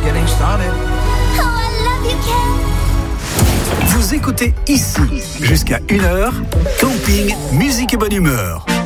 getting started. Oh, I love you, Ken. Vous écoutez ici, jusqu'à 1h, Camping, musique et bonne humeur.